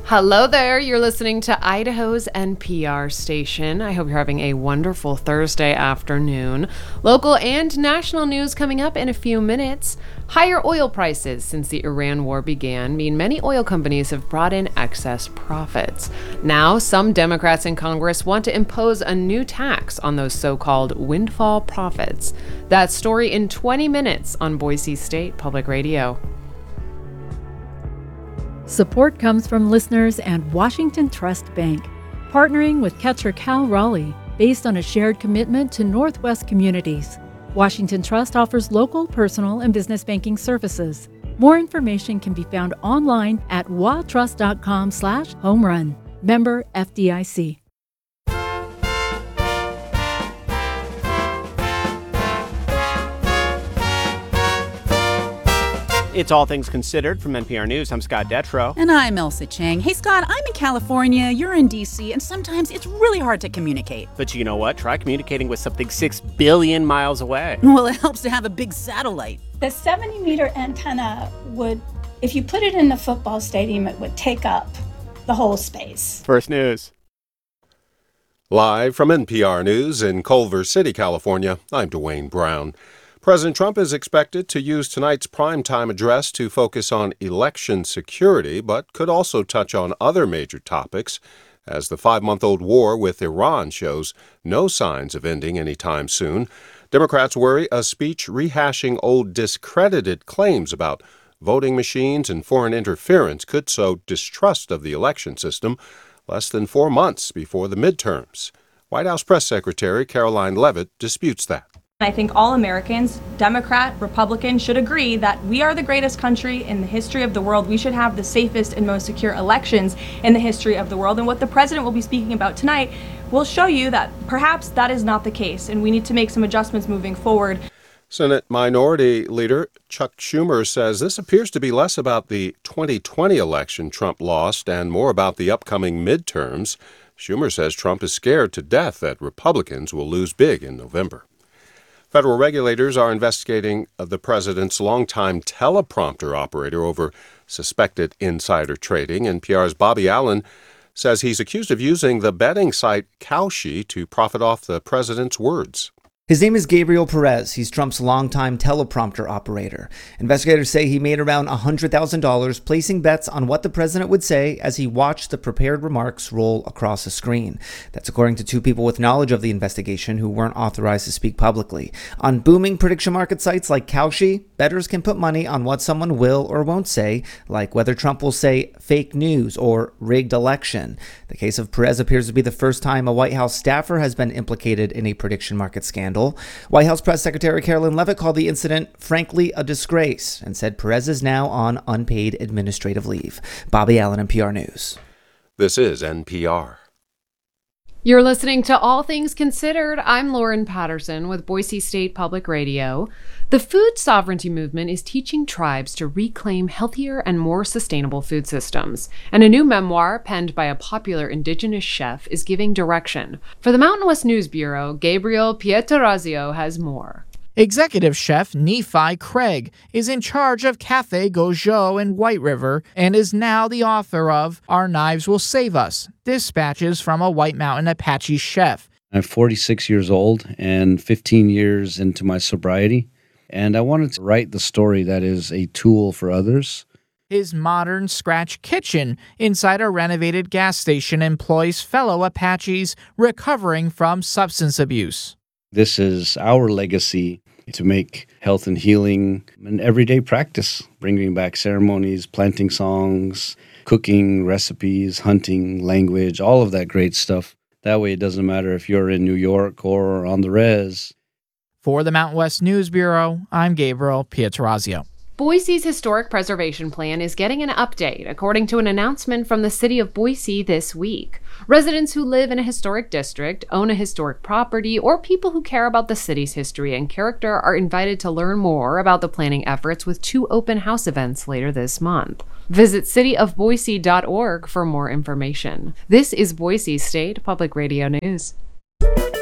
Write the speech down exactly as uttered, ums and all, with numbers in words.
Hello there. You're listening to Idaho's N P R station. I hope you're having a wonderful Thursday afternoon. Local and national news coming up in a few minutes. Higher oil prices since the Iran war began mean many oil companies have brought in excess profits. Now, some Democrats in Congress want to impose a new tax on those so-called windfall profits. That story in twenty minutes on Boise State Public Radio. Support comes from listeners and Washington Trust Bank, partnering with Ketcher Cal Raleigh, based on a shared commitment to Northwest communities. Washington Trust offers local, personal, and business banking services. More information can be found online at watrust.com slash home run. Member F D I C. It's All Things Considered from N P R News. I'm Scott Detrow. And I'm Elsa Chang. Hey, Scott, I'm in California, you're in D C, and sometimes it's really hard to communicate. But you know what? Try communicating with something six billion miles away. Well, it helps to have a big satellite. The seventy meter antenna would, if you put it in the football stadium, it would take up the whole space. First News. Live from N P R News in Culver City, California, I'm Dwayne Brown. President Trump is expected to use tonight's primetime address to focus on election security, but could also touch on other major topics, as the five-month-old war with Iran shows no signs of ending anytime soon. Democrats worry a speech rehashing old discredited claims about voting machines and foreign interference could sow distrust of the election system less than four months before the midterms. White House Press Secretary Caroline Leavitt disputes that. I think all Americans, Democrat, Republican, should agree that we are the greatest country in the history of the world. We should have the safest and most secure elections in the history of the world. And what the president will be speaking about tonight will show you that perhaps that is not the case, and we need to make some adjustments moving forward. Senate Minority Leader Chuck Schumer says this appears to be less about the twenty twenty election Trump lost and more about the upcoming midterms. Schumer says Trump is scared to death that Republicans will lose big in November. Federal regulators are investigating the president's longtime teleprompter operator over suspected insider trading. N P R's Bobby Allen says he's accused of using the betting site Kalshi to profit off the president's words. His name is Gabriel Perez. He's Trump's longtime teleprompter operator. Investigators say he made around one hundred thousand dollars placing bets on what the president would say as he watched the prepared remarks roll across a screen. That's according to two people with knowledge of the investigation who weren't authorized to speak publicly. On booming prediction market sites like Kalshi, bettors can put money on what someone will or won't say, like whether Trump will say fake news or rigged election. The case of Perez appears to be the first time a White House staffer has been implicated in a prediction market scandal. White House Press Secretary Caroline Leavitt called the incident, frankly, a disgrace, and said Perez is now on unpaid administrative leave. Bobby Allen, N P R News. This is N P R. You're listening to All Things Considered. I'm Lauren Patterson with Boise State Public Radio. The food sovereignty movement is teaching tribes to reclaim healthier and more sustainable food systems. And a new memoir penned by a popular indigenous chef is giving direction. For the Mountain West News Bureau, Gabriel Pietrorazio has more. Executive Chef Nephi Craig is in charge of Cafe Gojo in White River and is now the author of Our Knives Will Save Us, Dispatches from a White Mountain Apache Chef. I'm forty-six years old and fifteen years into my sobriety, and I wanted to write the story that is a tool for others. His modern scratch kitchen inside a renovated gas station employs fellow Apaches recovering from substance abuse. This is our legacy to make health and healing an everyday practice, bringing back ceremonies, planting songs, cooking, recipes, hunting, language, all of that great stuff. That way it doesn't matter if you're in New York or on the res. For the Mountain West News Bureau, I'm Gabriel Pietrorazio. Boise's historic preservation plan is getting an update, according to an announcement from the city of Boise this week. Residents who live in a historic district, own a historic property, or people who care about the city's history and character are invited to learn more about the planning efforts with two open house events later this month. Visit city of boise dot org for more information. This is Boise State Public Radio News.